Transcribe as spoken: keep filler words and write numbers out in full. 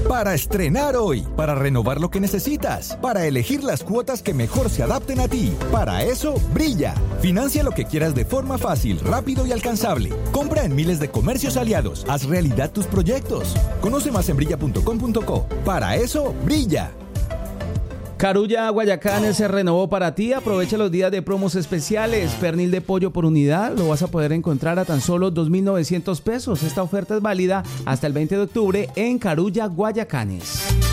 Para estrenar hoy, para renovar lo que necesitas, para elegir las cuotas que mejor se adapten a ti. Para eso, Brilla. Financia lo que quieras de forma fácil, rápido y alcanzable. Compra en miles de comercios aliados. Haz realidad tus proyectos. Conoce más en brilla punto com punto co. Para eso, Brilla. Carulla Guayacanes se renovó para ti. Aprovecha los días de promos especiales. Pernil de pollo por unidad lo vas a poder encontrar a tan solo dos mil novecientos pesos. Esta oferta es válida hasta el veinte de octubre en Carulla Guayacanes.